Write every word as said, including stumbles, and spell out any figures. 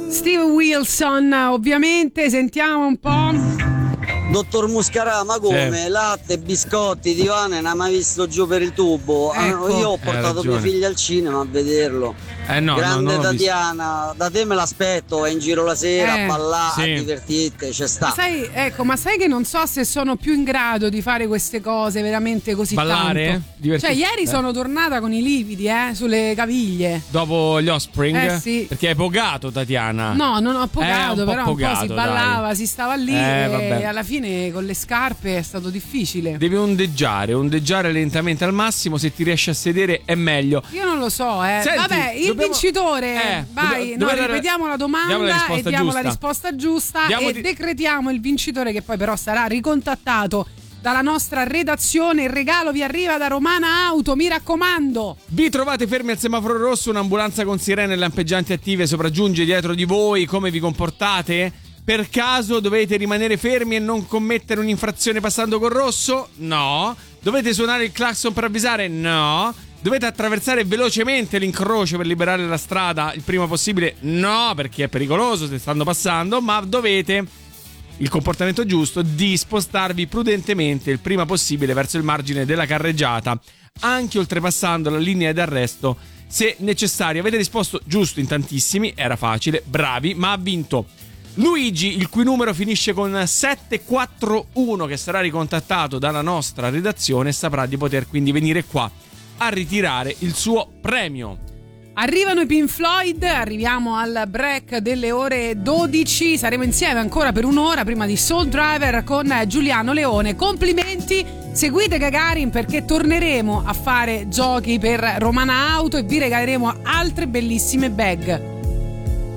Steve Wilson, ovviamente, sentiamo un po'. Dottor Muscarà, ma come? Sì. Latte, biscotti, divane, non ha mai visto giù per il tubo? Ecco. Ah, io ho Hai portato mia ragione. figlia al cinema a vederlo. Eh no, Grande no, non l'ho visto. Tatiana, da te me l'aspetto, è in giro la sera Eh, a ballare, sì. a divertirti, c'è sta. Ma sai, ecco, ma sai che non so se sono più in grado di fare queste cose veramente così Ballare? tanto. Divertirsi? Cioè, ieri Eh. sono tornata con i lividi, eh, sulle caviglie. Dopo gli Offspring? Eh, sì. Perché hai pogato, Tatiana. No, non ho Eh, pogato, un po' però pogato, un po' si dai. ballava, si stava lì Eh, e vabbè. alla fine con le scarpe è stato difficile. Devi ondeggiare, ondeggiare lentamente al massimo. Se ti riesci a sedere è meglio. Io non lo so, eh. Senti, Vabbè, il dobbiamo- vincitore, Eh, vai, dobe- no, dove- ripetiamo la domanda diamo la e risposta diamo giusta. la risposta giusta Diamo e di- decretiamo il vincitore che poi però sarà ricontattato dalla nostra redazione. Il regalo vi arriva da Romana Auto, mi raccomando. Vi trovate fermi al semaforo rosso, un'ambulanza con sirene e lampeggianti attive sopraggiunge dietro di voi. Come vi comportate? Per caso dovete rimanere fermi e non commettere un'infrazione passando col rosso? No. Dovete suonare il clacson per avvisare? No. Dovete attraversare velocemente l'incrocio per liberare la strada il prima possibile? No, perché è pericoloso se stanno passando, ma dovete, il comportamento giusto, di spostarvi prudentemente il prima possibile verso il margine della carreggiata, anche oltrepassando la linea d'arresto se necessario. Avete risposto giusto in tantissimi, era facile, bravi, ma ha vinto Luigi, il cui numero finisce con sette quattro uno, che sarà ricontattato dalla nostra redazione e saprà di poter quindi venire qua a ritirare il suo premio. Arrivano i Pink Floyd, arriviamo al break delle ore dodici, saremo insieme ancora per un'ora prima di Soul Driver con Giuliano Leone. Complimenti, seguite Gagarin perché torneremo a fare giochi per Romana Auto e vi regaleremo altre bellissime bag.